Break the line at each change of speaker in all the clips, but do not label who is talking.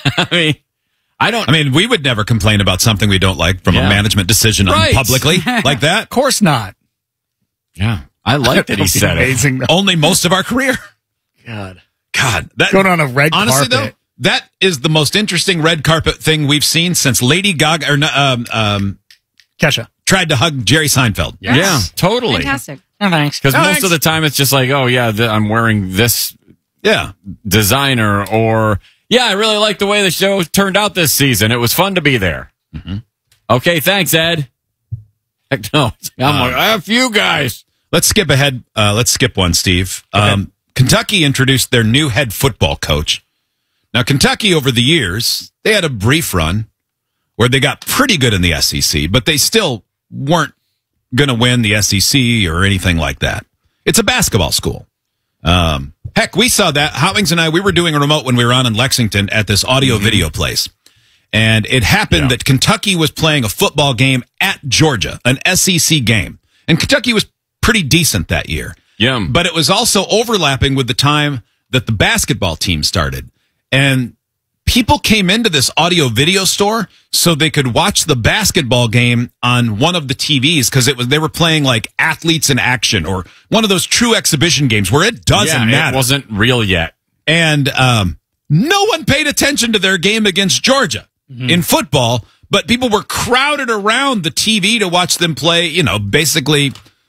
I mean, we would never complain about something we don't like from a management decision publicly like that.
Of course not.
Yeah.
I like that he said
amazing,
it. Only most of our career.
God.
That,
going on a red
honestly,
carpet.
Though, that is the most interesting red carpet thing we've seen since Lady Gaga
Kesha
tried to hug Jerry Seinfeld.
Yes. Yeah, totally.
Fantastic.
Oh, thanks.
Because most of the time it's just like, oh, yeah, I'm wearing this designer, or, yeah, I really like the way the show turned out this season. It was fun to be there. Mm-hmm. Okay, thanks, Ed. No, I'm like, I have you guys.
Let's skip ahead. Let's skip one, Steve. Kentucky introduced their new head football coach. Now, Kentucky, over the years, they had a brief run where they got pretty good in the SEC, but they still weren't going to win the SEC or anything like that. It's a basketball school. Heck, we saw that. Howings and I, we were doing a remote when we were on in Lexington at this audio-video place. And it happened that Kentucky was playing a football game at Georgia, an SEC game. And Kentucky was pretty decent that year.
Yeah.
But it was also overlapping with the time that the basketball team started. And people came into this audio video store so they could watch the basketball game on one of the TVs, because they were playing like Athletes in Action or one of those true exhibition games where it doesn't matter.
It wasn't real yet.
And no one paid attention to their game against Georgia in football, but people were crowded around the TV to watch them play, basically,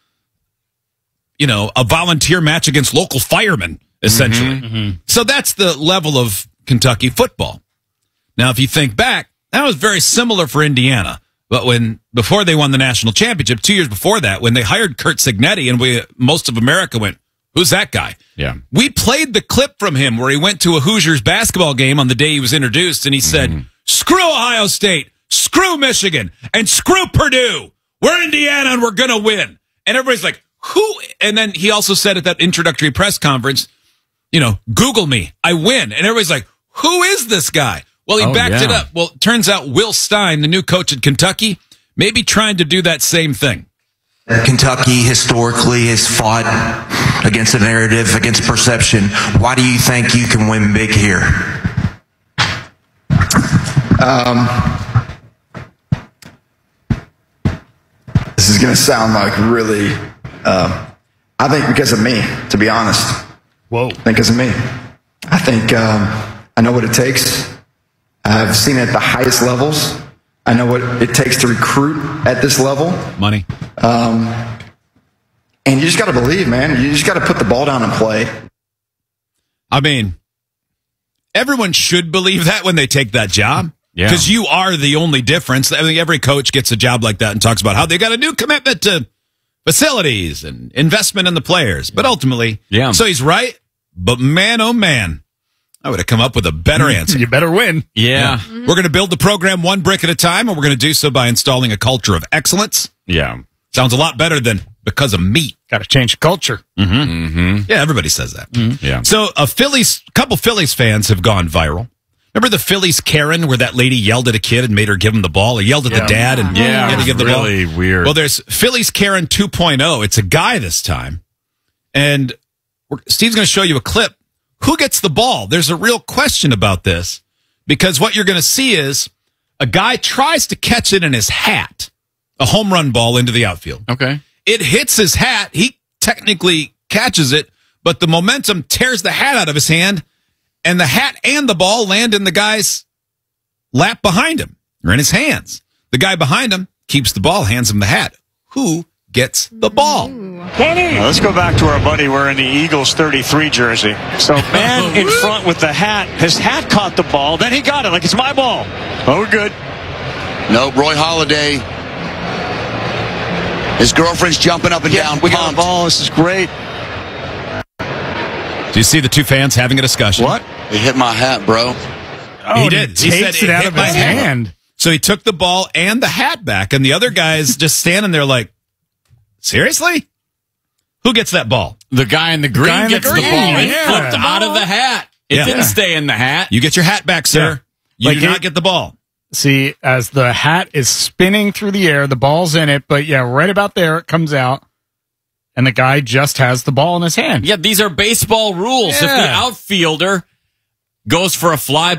a volunteer match against local firemen, essentially. So that's the level of Kentucky football. Now, if you think back, that was very similar for Indiana. But before they won the national championship, 2 years before that, when they hired Curt Cignetti, and most of America went, who's that guy?
Yeah.
We played the clip from him where he went to a Hoosiers basketball game on the day he was introduced, and he said, screw Ohio State, screw Michigan, and screw Purdue. We're Indiana, and we're going to win. And everybody's like, who? And then he also said at that introductory press conference, Google me, I win. And everybody's like, who is this guy? Well, he backed it up. Well, it turns out Will Stein, the new coach at Kentucky, may be trying to do that same thing.
Kentucky historically has fought against a narrative, against perception. Why do you think you can win big here?
This is going to sound like really, I think because of me, to be honest.
Whoa.
I think because of me. I think I know what it takes. I've seen it at the highest levels. I know what it takes to recruit at this level.
Money.
And you just got to believe, man. You just got to put the ball down and play.
I mean, everyone should believe that when they take that job.
Yeah.
Because you are the only difference. I mean, every coach gets a job like that and talks about how they got a new commitment to facilities and investment in the players. But ultimately, so he's right. But man, oh man, I would have come up with a better answer.
You better win.
Yeah.
We're going to build the program one brick at a time, and we're going to do so by installing a culture of excellence.
Yeah.
Sounds a lot better than because of me.
Got to change the culture.
Yeah, everybody says that.
Yeah.
So a couple Phillies fans have gone viral. Remember the Phillies Karen, where that lady yelled at a kid and made her give him the ball? Or yelled at the dad and had to give the
really
ball?
weird.
Well, there's Phillies Karen 2.0. It's a guy this time. And Steve's going to show you a clip. Who gets the ball? There's a real question about this, because what you're going to see is a guy tries to catch it in his hat, a home run ball into the outfield.
Okay.
It hits his hat. He technically catches it, but the momentum tears the hat out of his hand, and the hat and the ball land in the guy's lap behind him, or in his hands. The guy behind him keeps the ball, hands him the hat. Who gets the ball?
Now let's go back to our buddy wearing the Eagles 33 jersey. So man in front with the hat. His hat caught the ball. Then he got it like it's my ball. Oh, we're good.
Nope, Roy Halladay. His girlfriend's jumping up and down.
We got a ball. This is great.
Do you see the two fans having a discussion?
What? It hit my hat, bro.
Oh,
he did.
He takes it out of his hand.
So he took the ball and the hat back, and the other guy's just standing there like, seriously? Who gets that ball?
The guy in the green gets the ball. It flipped out of the hat. It didn't stay in the hat.
You get your hat back, sir. You do not get the ball.
See, as the hat is spinning through the air, the ball's in it, but right about there it comes out, and the guy just has the ball in his hand.
Yeah, these are baseball rules. If the outfielder goes for a fly